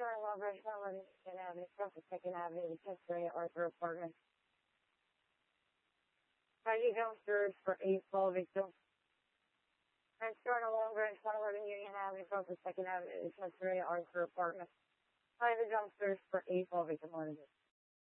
Short Lovers, Melody, Second Avenue, Profit Second Avenue, History, Arthur Apartment. Heidi dumpsters for 812 victims. And Short Lovers, 111 Union Avenue, Profit Second Avenue, History, Arthur Apartment. Heidi dumpsters for 812 victims.